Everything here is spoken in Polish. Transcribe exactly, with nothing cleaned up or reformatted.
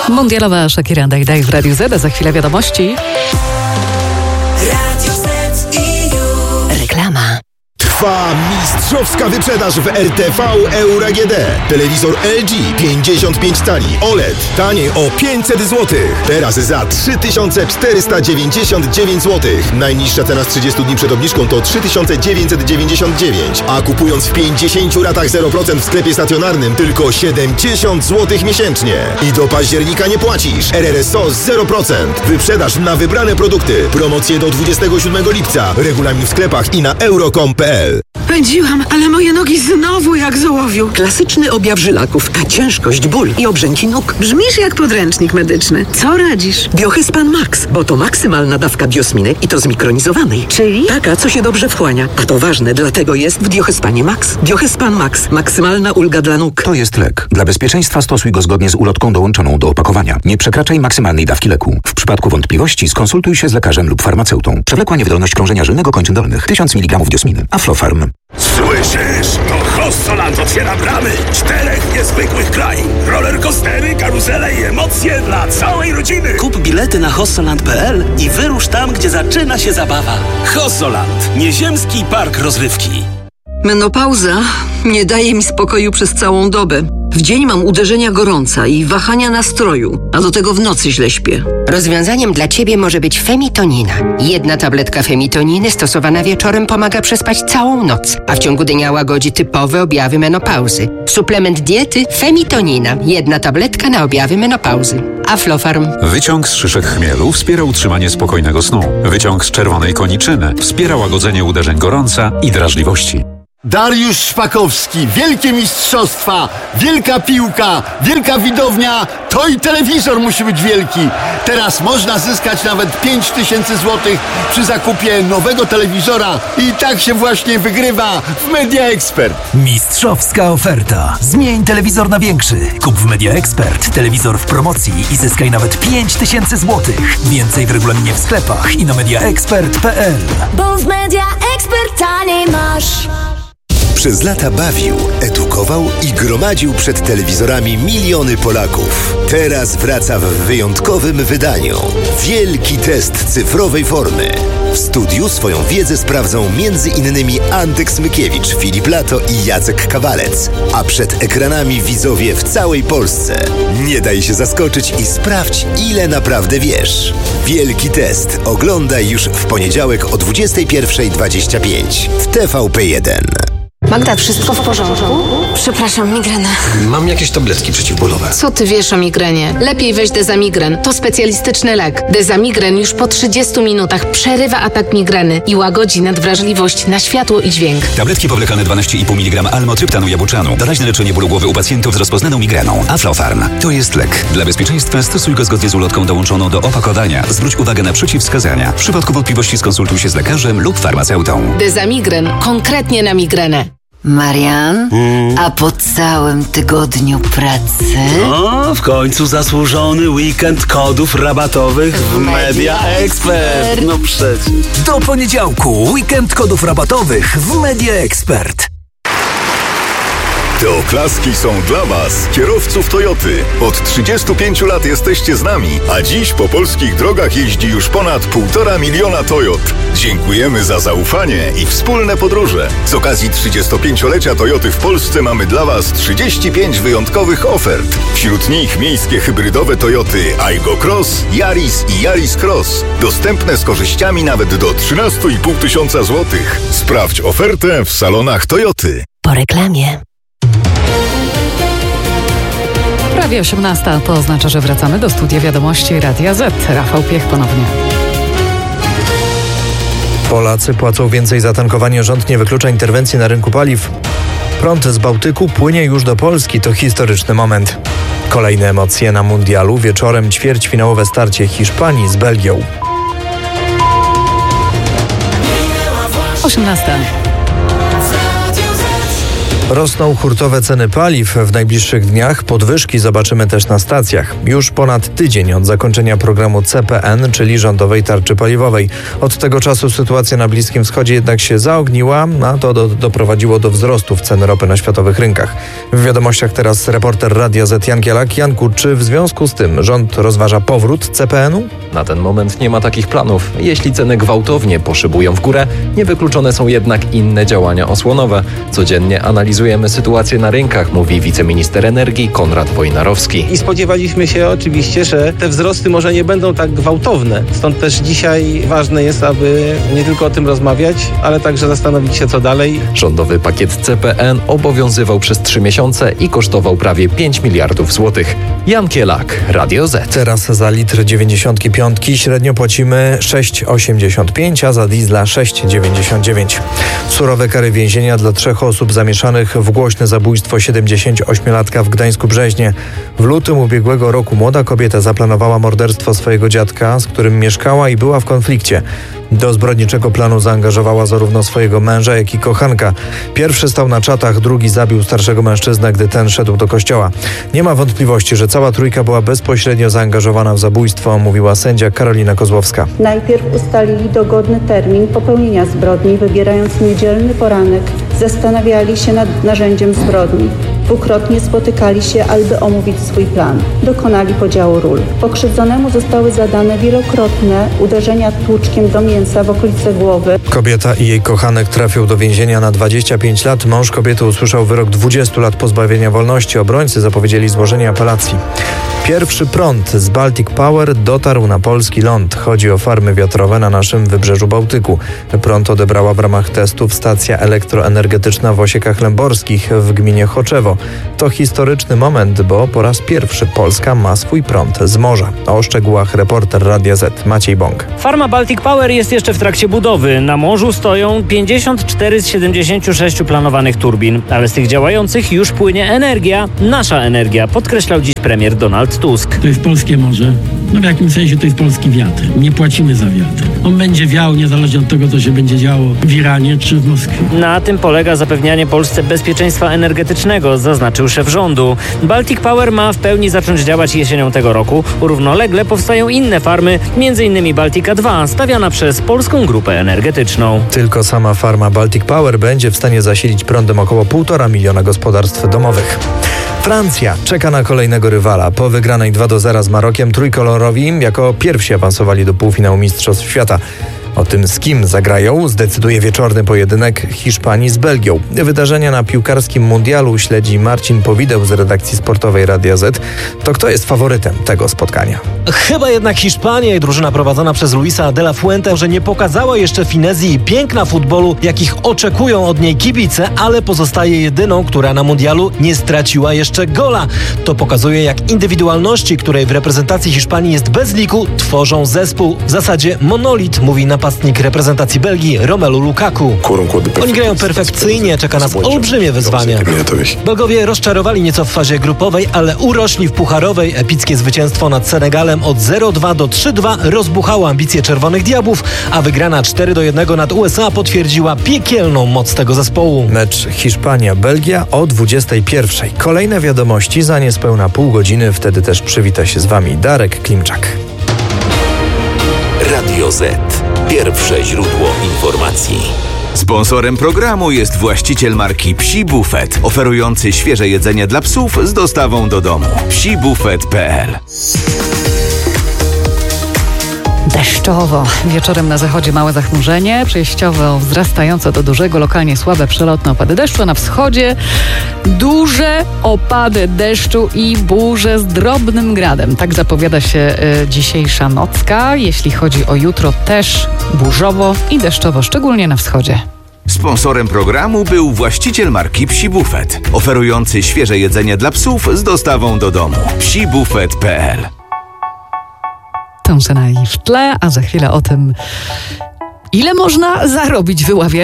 Mundialowa Shakira Day Day w Radiu Z, a za chwilę wiadomości. Radio Z i Reklama. Trwa mistrzowska wyprzedaż w R T V Euro A G D. Telewizor L G pięćdziesiąt pięć cali O L E D taniej o pięćset złotych. Teraz za trzy tysiące czterysta dziewięćdziesiąt dziewięć złotych. Najniższa cena z trzydziestu dni przed obniżką to trzy tysiące dziewięćset dziewięćdziesiąt dziewięć, a kupując w pięćdziesięciu ratach zero procent w sklepie stacjonarnym tylko siedemdziesiąt złotych miesięcznie. I do października nie płacisz. R R S O zero procent. Wyprzedaż na wybrane produkty. Promocje do dwudziestego siódmego lipca. Regulamin w sklepach i na euro kropka com kropka p l. Pędziłam, ale moje nogi znowu jak z ołowiu. Klasyczny objaw żylaków, a ciężkość, ból i obrzęki nóg. Brzmisz jak podręcznik medyczny. Co radzisz? Biohyspan Max, bo to maksymalna dawka biosminy i to zmikronizowanej. Czyli? Taka, co się dobrze wchłania. A to ważne, dlatego jest w Biohyspanie Max. Biohyspan Max. Maksymalna ulga dla nóg. To jest lek. Dla bezpieczeństwa stosuj go zgodnie z ulotką dołączoną do opakowania. Nie przekraczaj maksymalnej dawki leku. W przypadku wątpliwości skonsultuj się z lekarzem lub farmaceutą. Przewlekła niewydolność krążenia żylnego kończyn dolnych. tysiąc miligramów diosminy. Aflofarm. Słyszysz? To Hossoland otwiera bramy czterech niezwykłych krain. Rollercoastery, karuzele i emocje dla całej rodziny. Kup bilety na hossoland kropka p l i wyrusz tam, gdzie zaczyna się zabawa. Hossoland. Nieziemski park rozrywki. Menopauza nie daje mi spokoju przez całą dobę. W dzień mam uderzenia gorąca i wahania nastroju, a do tego w nocy źle śpię. Rozwiązaniem dla Ciebie może być Femitonina. Jedna tabletka Femitoniny stosowana wieczorem pomaga przespać całą noc, a w ciągu dnia łagodzi typowe objawy menopauzy. Suplement diety Femitonina. Jedna tabletka na objawy menopauzy. Aflofarm. Wyciąg z szyszek chmielu wspiera utrzymanie spokojnego snu. Wyciąg z czerwonej koniczyny wspiera łagodzenie uderzeń gorąca i drażliwości. Dariusz Szpakowski, wielkie mistrzostwa, wielka piłka, wielka widownia, to i telewizor musi być wielki. Teraz można zyskać nawet pięć tysięcy złotych przy zakupie nowego telewizora i tak się właśnie wygrywa w Media Expert. Mistrzowska oferta. Zmień telewizor na większy. Kup w Media Expert telewizor w promocji i zyskaj nawet pięć tysięcy złotych. Więcej w regulaminie w sklepach i na media expert kropka p l. Bo w Media Expert taniej masz. Przez lata bawił, edukował i gromadził przed telewizorami miliony Polaków. Teraz wraca w wyjątkowym wydaniu. Wielki test cyfrowej formy. W studiu swoją wiedzę sprawdzą między innymi Antek Smykiewicz, Filip Lato i Jacek Kawalec. A przed ekranami widzowie w całej Polsce. Nie daj się zaskoczyć i sprawdź, ile naprawdę wiesz. Wielki test oglądaj już w poniedziałek o dwudziestej pierwszej dwadzieścia pięć w T V P jeden. Magda, wszystko w porządku? Przepraszam, migrena. Mam jakieś tabletki przeciwbólowe. Co ty wiesz o migrenie? Lepiej weź Dezamigren. To specjalistyczny lek. Dezamigren już po trzydziestu minutach przerywa atak migreny i łagodzi nadwrażliwość na światło i dźwięk. Tabletki powlekane dwanaście i pół miligrama almotryptanu jabłczanu. Doraźne leczenie bólu głowy u pacjentów z rozpoznaną migreną. Aflofarm. To jest lek. Dla bezpieczeństwa stosuj go zgodnie z ulotką dołączoną do opakowania. Zwróć uwagę na przeciwwskazania. W przypadku wątpliwości skonsultuj się z lekarzem lub farmaceutą. Dezamigren. Konkretnie na migrenę. Marian, mm. a po całym tygodniu pracy? No, w końcu zasłużony weekend kodów rabatowych w Media Expert. No przecież. Do poniedziałku weekend kodów rabatowych w Media Expert. Te oklaski są dla Was, kierowców Toyoty. Od trzydziestu pięciu lat jesteście z nami, a dziś po polskich drogach jeździ już ponad półtora miliona Toyot. Dziękujemy za zaufanie i wspólne podróże. Z okazji trzydziestopięciolecia Toyoty w Polsce mamy dla Was trzydzieści pięć wyjątkowych ofert. Wśród nich miejskie hybrydowe Toyoty Aygo Cross, Yaris i Yaris Cross. Dostępne z korzyściami nawet do trzynaście i pół tysiąca złotych. Sprawdź ofertę w salonach Toyoty. Po reklamie. Prawie osiemnasta, to oznacza, że wracamy do studia wiadomości Radia Z. Rafał Piech ponownie. Polacy płacą więcej za tankowanie. Rząd nie wyklucza interwencji na rynku paliw. Prąd z Bałtyku płynie już do Polski. To historyczny moment. Kolejne emocje na mundialu. Wieczorem ćwierćfinałowe starcie Hiszpanii z Belgią. osiemnasta. Rosną hurtowe ceny paliw. W najbliższych dniach podwyżki zobaczymy też na stacjach. Już ponad tydzień od zakończenia programu C P N, czyli rządowej tarczy paliwowej. Od tego czasu sytuacja na Bliskim Wschodzie jednak się zaogniła, a to do, doprowadziło do wzrostów cen ropy na światowych rynkach. W wiadomościach teraz reporter Radia Z Jan Kielak. Janku, czy w związku z tym rząd rozważa powrót C P N-u? Na ten moment nie ma takich planów. Jeśli ceny gwałtownie poszybują w górę, niewykluczone są jednak inne działania osłonowe. Codziennie analizujemy sytuację na rynkach, mówi wiceminister energii Konrad Wojnarowski. I spodziewaliśmy się oczywiście, że te wzrosty może nie będą tak gwałtowne. Stąd też dzisiaj ważne jest, aby nie tylko o tym rozmawiać, ale także zastanowić się, co dalej. Rządowy pakiet C P N obowiązywał przez trzy miesiące i kosztował prawie pięć miliardów złotych. Jan Kielak, Radio Z. Teraz za litr dziewięćdziesiątki piątki średnio płacimy sześć osiemdziesiąt pięć, a za diesla sześć dziewięćdziesiąt dziewięć. Surowe kary więzienia dla trzech osób zamieszanych w głośne zabójstwo siedemdziesięcioośmiolatka w Gdańsku-Brzeźnie. W lutym ubiegłego roku młoda kobieta zaplanowała morderstwo swojego dziadka, z którym mieszkała i była w konflikcie. Do zbrodniczego planu zaangażowała zarówno swojego męża, jak i kochanka. Pierwszy stał na czatach, drugi zabił starszego mężczyznę, gdy ten szedł do kościoła. Nie ma wątpliwości, że cała trójka była bezpośrednio zaangażowana w zabójstwo, mówiła sędzia Karolina Kozłowska. Najpierw ustalili dogodny termin popełnienia zbrodni, wybierając niedzielny poranek. Zastanawiali się nad narzędziem zbrodni. Dwukrotnie spotykali się, aby omówić swój plan. Dokonali podziału ról. Pokrzywdzonemu zostały zadane wielokrotne uderzenia tłuczkiem do mięsa w okolice głowy. Kobieta i jej kochanek trafią do więzienia na dwadzieścia pięć lat. Mąż kobiety usłyszał wyrok dwudziestu lat pozbawienia wolności. Obrońcy zapowiedzieli złożenie apelacji. Pierwszy prąd z Baltic Power dotarł na polski ląd. Chodzi o farmy wiatrowe na naszym wybrzeżu Bałtyku. Prąd odebrała w ramach testów stacja elektroenergetyczna w Osiekach Lęborskich w gminie Choczewo. To historyczny moment, bo po raz pierwszy Polska ma swój prąd z morza. O szczegółach reporter Radia Z Maciej Bąk. Farma Baltic Power jest jeszcze w trakcie budowy. Na morzu stoją pięćdziesiąt cztery z siedemdziesięciu sześciu planowanych turbin, ale z tych działających już płynie energia, nasza energia, podkreślał dziś premier Donald Tusk. To jest polskie morze. No w jakimś sensie to jest polski wiatr. Nie płacimy za wiatr. On będzie wiał niezależnie od tego, co się będzie działo w Iranie czy w Moskwie. Na tym polega zapewnianie Polsce bezpieczeństwa energetycznego, zaznaczył szef rządu. Baltic Power ma w pełni zacząć działać jesienią tego roku. Równolegle powstają inne farmy, między innymi Baltica dwa, stawiana przez Polską Grupę Energetyczną. Tylko sama farma Baltic Power będzie w stanie zasilić prądem około półtora miliona gospodarstw domowych. Francja czeka na kolejnego rywala. Po wygranej dwa do zera z Marokiem trójkolorowi jako pierwsi awansowali do półfinału Mistrzostw Świata. O tym, z kim zagrają, zdecyduje wieczorny pojedynek Hiszpanii z Belgią. Wydarzenia na piłkarskim mundialu śledzi Marcin Powideł z redakcji sportowej Radia Z. To kto jest faworytem tego spotkania? Chyba jednak Hiszpania i drużyna prowadzona przez Luisa de la Fuente, że nie pokazała jeszcze finezji i piękna futbolu, jakich oczekują od niej kibice, ale pozostaje jedyną, która na mundialu nie straciła jeszcze gola. To pokazuje, jak indywidualności, której w reprezentacji Hiszpanii jest bez liku, tworzą zespół. W zasadzie monolit, mówi napastnik reprezentacji Belgii Romelu Lukaku. Oni grają perfekcyjnie, czeka nas olbrzymie wyzwanie. Belgowie rozczarowali nieco w fazie grupowej, ale urośli w pucharowej. Epickie zwycięstwo nad Senegalem od zero dwa do trzy dwa rozbuchało ambicje Czerwonych Diabłów, a wygrana cztery do jednego nad U S A potwierdziła piekielną moc tego zespołu. Mecz Hiszpania-Belgia o dwudziestej pierwszej. Kolejne wiadomości za niespełna pół godziny. Wtedy też przywita się z Wami Darek Klimczak. Radio Z. Pierwsze źródło informacji. Sponsorem programu jest właściciel marki Psi Buffet, oferujący świeże jedzenie dla psów z dostawą do domu. psi buffet kropka p l. Deszczowo. Wieczorem na zachodzie małe zachmurzenie, przejściowo wzrastające do dużego, lokalnie słabe przelotne opady deszczu, a na wschodzie duże opady deszczu i burze z drobnym gradem. Tak zapowiada się y, dzisiejsza nocka. Jeśli chodzi o jutro, też burzowo i deszczowo, szczególnie na wschodzie. Sponsorem programu był właściciel marki Psi Buffet, oferujący świeże jedzenie dla psów z dostawą do domu. psi buffet kropka p l. Tąsena i w tle, a za chwilę o tym, ile można zarobić wyławiając